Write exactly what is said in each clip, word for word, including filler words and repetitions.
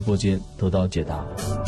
直播间得到解答。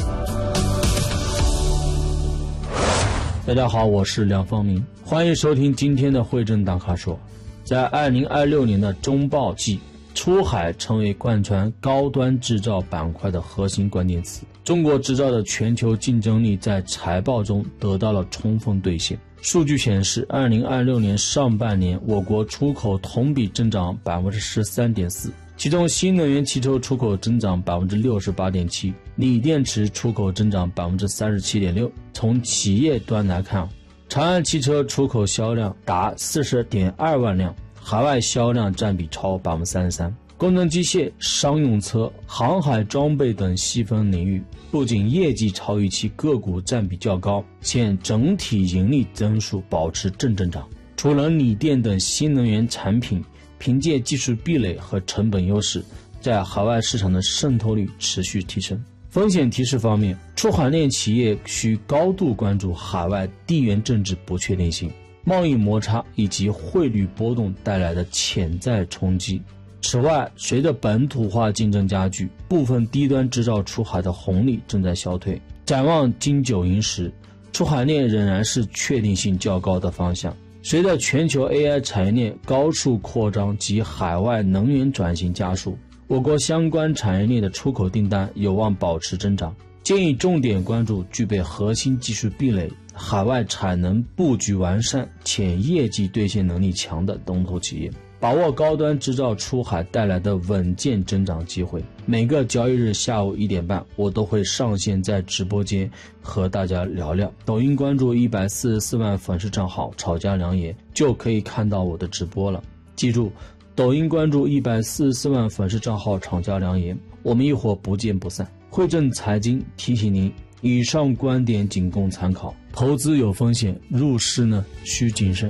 大家好，我是梁方明，欢迎收听今天的汇证大咖说。在二零二六年的中报季，出海成为贯穿高端制造板块的核心关键词。中国制造的全球竞争力在财报中得到了充分兑现。数据显示，二零二六年上半年，我国出口同比增长百分之十三点四。其中新能源汽车出口增长 百分之六十八点七， 锂电池出口增长 百分之三十七点六。 从企业端来看，长安汽车出口销量达 四十点二万辆，海外销量占比超 百分之三十三。 工程机械、商用车、航海装备等细分领域不仅业绩超预期，个股占比较高，现整体盈利增速保持正增长。除了锂电等新能源产品凭借技术壁垒和成本优势，在海外市场的渗透率持续提升。风险提示方面，出海链企业需高度关注海外地缘政治不确定性、贸易摩擦以及汇率波动带来的潜在冲击。此外，随着本土化竞争加剧，部分低端制造出海的红利正在消退。展望金九银十，出海链仍然是确定性较高的方向。随着全球 A I 产业链高速扩张及海外能源转型加速，我国相关产业链的出口订单有望保持增长。建议重点关注具备核心技术壁垒、海外产能布局完善且业绩兑现能力强的龙头企业，把握高端制造出海带来的稳健增长机会。每个交易日下午一点半，我都会上线在直播间和大家聊聊。抖音关注一百四十四万粉丝账号炒家良言，就可以看到我的直播了。记住，抖音关注一百四十四万粉丝账号炒家良言，我们一会儿不见不散。汇证财经提醒您，以上观点仅供参考，投资有风险，入市呢需谨慎。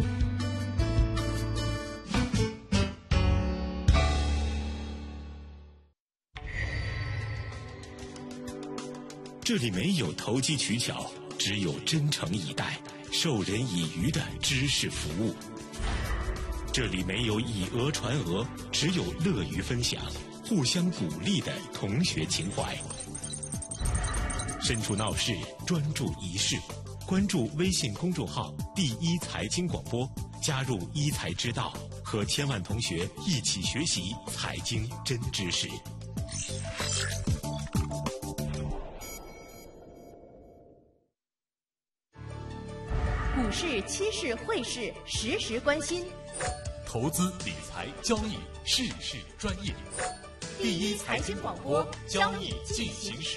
这里没有投机取巧，只有真诚以待、授人以渔的知识服务。这里没有以讹传讹，只有乐于分享、互相鼓励的同学情怀。身处闹市，专注一事，关注微信公众号“第一财经广播”，加入一财之道，和千万同学一起学习财经真知识。 股市、期市、汇市，时时关心。 投资理财交易，事事专业。第一财经广播，交易进行时。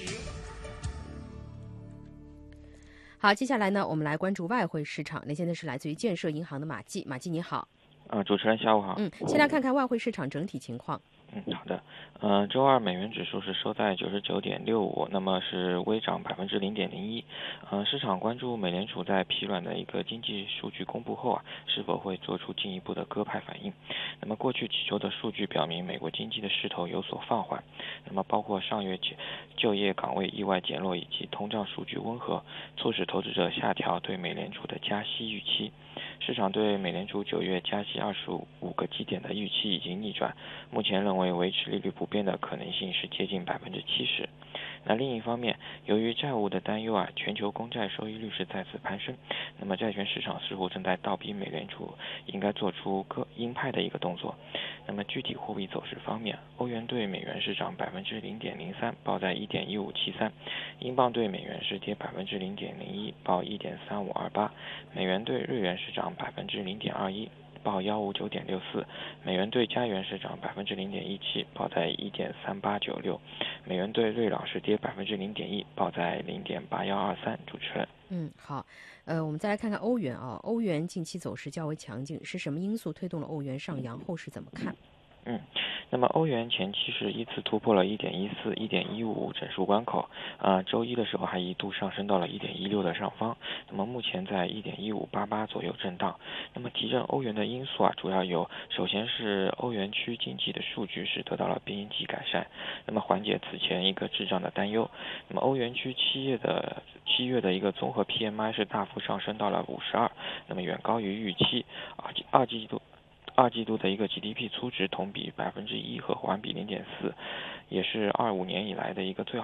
好，接下来呢，我们来关注外汇市场。那现在是来自于建设银行的马季，马季你好。 啊、呃，主持人下午好。 嗯，先来看看外汇市场整体情况。 嗯，好的。呃，周二美元指数是收在九十九点六五，那么是微涨百分之零点零一。呃，市场关注美联储在疲软的一个经济数据公布后啊，是否会做出进一步的鸽派反应。那么过去几周的数据表明，美国经济的势头有所放缓。那么包括上月就业岗位意外减弱以及通胀数据温和，促使投资者下调对美联储的加息预期。市场对美联储九月加息二十五个基点的预期已经逆转，目前认为维持利率不变的可能性是接近百分之七十。那另一方面，由于债务的担忧啊，全球公债收益率是再次攀升。那么债券市场似乎正在倒逼美联储应该做出鸽鹰派的一个动作。那么具体货币走势方面，欧元对美元是涨百分之零点零三，报在一点一五七三；英镑对美元是跌百分之零点零一，报一点三五二八；美元对日元是涨百分之零点二一。报幺五九点六四，美元对加元是涨百分之零点一七，报在一点三八九六；美元对瑞郎是跌百分之零点一，报在零点八幺二三。主持人， 嗯，好，呃，我们再来看看欧元啊，欧元近期走势较为强劲，是什么因素推动了欧元上扬？后市怎么看？ 嗯，那么欧元前期是依次突破了一点一四、一点一五整数关口，啊、呃，周一的时候还一度上升到了一点一六的上方，那么目前在一点一五八八左右震荡。那么提振欧元的因素啊，主要有，首先是欧元区经济的数据是得到了边际改善，那么缓解此前一个滞胀的担忧。那么欧元区七月的七月的一个综合 P M I 是大幅上升到了五十二，那么远高于预期，二二季度。二季度的一个 G D P 粗值同比百分之一和环比零点四， 也是二五年以来的一个最好